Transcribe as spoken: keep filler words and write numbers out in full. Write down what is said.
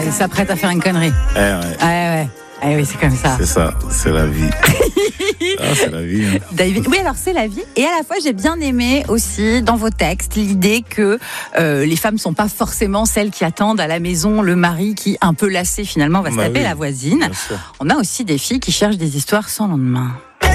elle s'apprête à faire une connerie. Eh ouais. Ouais, ouais. Eh oui, c'est comme ça. C'est ça, c'est la vie. Ah, c'est la vie. Hein. David, oui, alors c'est la vie. Et à la fois, j'ai bien aimé aussi dans vos textes l'idée que euh, les femmes sont pas forcément celles qui attendent à la maison le mari qui, un peu lassé finalement, va se Bah taper oui, la voisine. bien sûr. On a aussi des filles qui cherchent des histoires sans lendemain.